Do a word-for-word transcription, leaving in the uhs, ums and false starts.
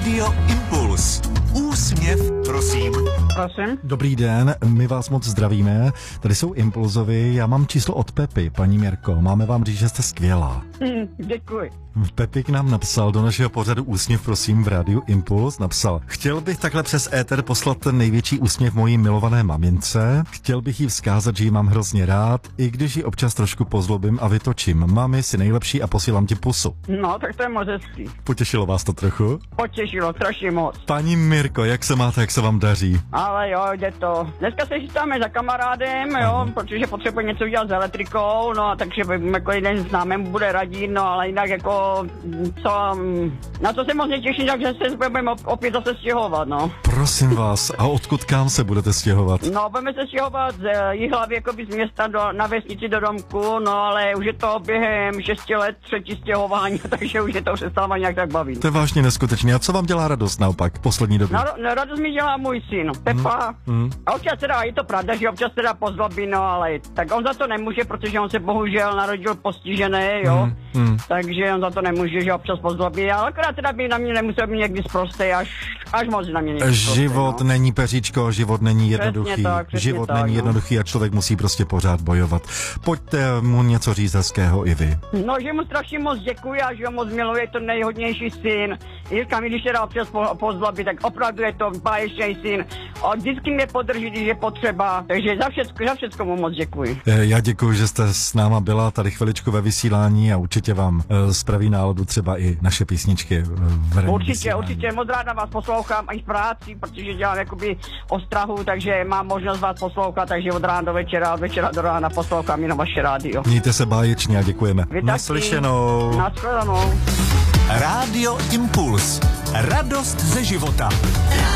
Rádio Impuls. Úsměv, prosím. Prosím. Dobrý den, my vás moc zdravíme. Tady jsou Impulzovi, já mám číslo od Pepy, paní Mirko. Máme vám říct, že jste skvělá. Hmm, děkuji. Pepik nám napsal do našeho pořadu Úsměv, prosím, v Rádiu Impuls. Napsal: chtěl bych takhle přes éter poslat ten největší úsměv mojí milované mamince. Chtěl bych jí vzkázat, že ji mám hrozně rád, i když ji občas trošku pozlobím a vytočím. Mami, jsi nejlepší a posílám ti pusu. No, tak to je moc hezký. Potěšilo vás to trochu? Potěšilo, strašně moc. Paní Mirko, jak se máte, jak se vám daří? Ale jo, jde to. Dneska se chystáme za kamarádem, jo, Aha. protože potřebuje něco udělat s elektrikou, no a takže jako jeden z námi bude radit, no ale jinak jako, co, na to se moc netěším, takže se budeme opět zase stěhovat, no. Prosím vás, a odkud kam se budete stěhovat? No, budeme se stěhovat z Jihlavy, jakoby z města do, na vesnici do domku, no ale už je to během šesti let třetí stěhování, takže už je to přestává nějak tak bavit. To je vážně neskutečné. A co vám dělá radost naopak poslední době? No, no, radost mi dělá můj syn, Pepa. Mm. A občas teda, je to pravda, že občas teda pozlobí, no ale tak on za to nemůže, protože on se bohužel narodil postižený, jo. Mm. Mm. Takže on za to nemůže, že občas pozlobí, ale akorát teda by na mě nemusel být někdy sprostej, až, až moc na mě někdy sprostej, Život no. není peříčko, život není jednoduchý. Přesně tak, přesně život tak, není no. jednoduchý a člověk musí prostě pořád bojovat. Pojďte mu něco říct hezkého i vy. No, že mu strašně moc děkuji a že ho moc miluje, je to nejhodnější syn. Jirka mi, když teda občas po, pozlobí, tak opravdu je to báječný syn. A vždycky mě podrží, když je potřeba. Takže za všecko, za všecko mu moc děkuji. Já děkuji, že jste s náma byla tady chviličku ve vysílání a určitě vám uh, spraví náladu třeba i naše písničky v ranní Určitě, vysílání. určitě, moc ráda vás poslouchám i v práci, protože dělám jakoby ostrahu, takže mám možnost vás poslouchat, takže od rána do večera, od večera do rána poslouchám jenom vaše rádio. Mějte se báječně a děkujeme. Vy Naslyšenou. Naschledanou. Rádio Impuls. Radost ze života.